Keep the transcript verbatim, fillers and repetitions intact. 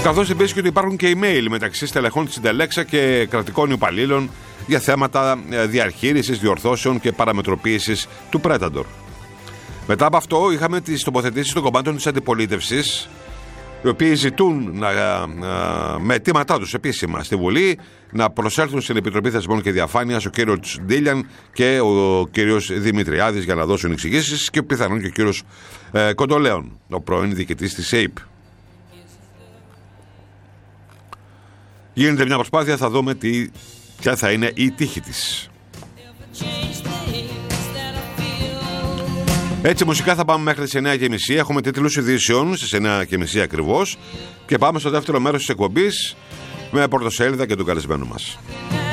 Καθώς επίσης και ότι υπάρχουν και email μεταξύ στελεχών της Ιντελέξα και κρατικών υπαλλήλων για θέματα διαχείρισης, διορθώσεων και παραμετροποίησης του Predator. Μετά από αυτό είχαμε τις τοποθετήσεις των κομμάτων της αντιπολίτευσης, οι οποίοι ζητούν να, με αιτήματά τους επίσημα στη Βουλή να προσέλθουν στην Επιτροπή Θεσμών και Διαφάνειας ο κύριος Ντίλιαν και ο κύριος Δημητριάδης για να δώσουν εξηγήσεις και πιθανόν και ο κύριος ε, Κοντολέων, ο πρώην διοικητής της ΕΙΠ. Γίνεται μια προσπάθεια, θα δούμε τι, ποια θα είναι η τύχη της. Έτσι μουσικά θα πάμε μέχρι τις εννιά και μισή. Έχουμε τίτλους ειδήσεων στις εννιά και μισή ακριβώς. Και πάμε στο δεύτερο μέρος της εκπομπής με πρωτοσέλιδα και τον καλεσμένο μας.